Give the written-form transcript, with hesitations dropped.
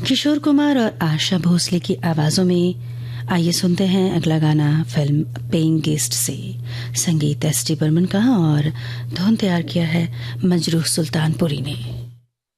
किशोर कुमार और आशा भोसले की आवाजों में आइए सुनते हैं अगला गाना फिल्म पेइंग गेस्ट से। संगीत एस डी बर्मन का और धुन तैयार किया है मजरूह सुल्तानपुरी ने।